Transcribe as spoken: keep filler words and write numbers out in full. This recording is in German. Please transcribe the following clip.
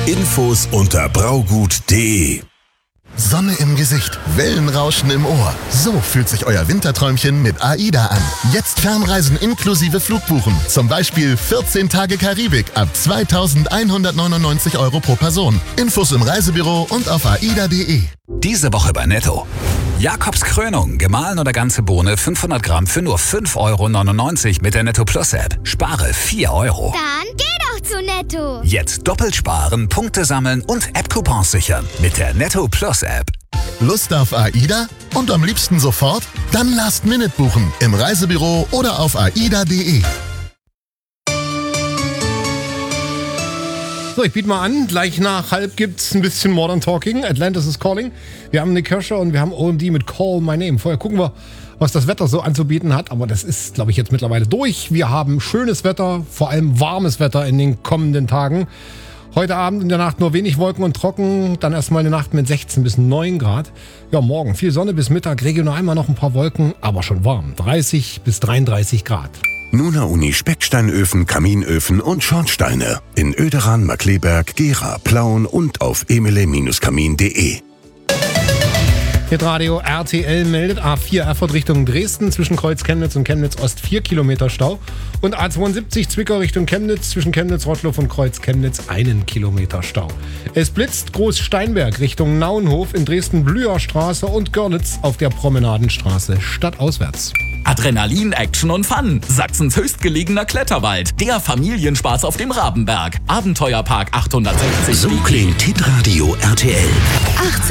Infos unter braugut punkt de. Sonne im Gesicht, Wellenrauschen im Ohr. So fühlt sich euer Winterträumchen mit AIDA an. Jetzt Fernreisen inklusive Flugbuchen. Zum Beispiel vierzehn Tage Karibik ab zweitausendeinhundertneunundneunzig Euro pro Person. Infos im Reisebüro und auf aida punkt de. Diese Woche bei Netto. Jakobs Krönung, gemahlen oder ganze Bohne fünfhundert Gramm für nur fünf Euro neunundneunzig mit der Netto Plus App. Spare vier Euro. Dann geh doch zu Netto. Jetzt doppelt sparen, Punkte sammeln und App-Coupons sichern mit der Netto Plus App. Lust auf AIDA? Und am liebsten sofort? Dann Last Minute buchen im Reisebüro oder auf aida punkt de. So, ich biete mal an, gleich nach halb gibt's ein bisschen Modern Talking. Atlantis is Calling. Wir haben Nick Kirscher und wir haben O M D mit Call My Name. Vorher gucken wir, was das Wetter so anzubieten hat. Aber das ist, glaube ich, jetzt mittlerweile durch. Wir haben schönes Wetter, vor allem warmes Wetter in den kommenden Tagen. Heute Abend in der Nacht nur wenig Wolken und trocken. Dann erstmal eine Nacht mit sechzehn bis neun Grad. Ja, morgen viel Sonne bis Mittag. Regional immer noch ein paar Wolken, aber schon warm. dreißig bis dreiunddreißig Grad. Nuna Uni Specksteinöfen, Kaminöfen und Schornsteine in Oederan, Markleberg, Gera, Plauen und auf emile Kamin punkt de. Hitradio R T L meldet A vier Erfurt Richtung Dresden zwischen Kreuz Chemnitz und Chemnitz Ost vier Kilometer Stau und A zweiundsiebzig Zwickau Richtung Chemnitz zwischen Chemnitz Rottloff und Kreuz Chemnitz einen Kilometer Stau. Es blitzt Groß-Steinberg Richtung Nauenhof in Dresden Blüherstraße und Görlitz auf der Promenadenstraße stadtauswärts. Adrenalin, Action und Fun. Sachsens höchstgelegener Kletterwald. Der Familienspaß auf dem Rabenberg. Abenteuerpark achthundertsechzig. So klingt Hitradio R T L.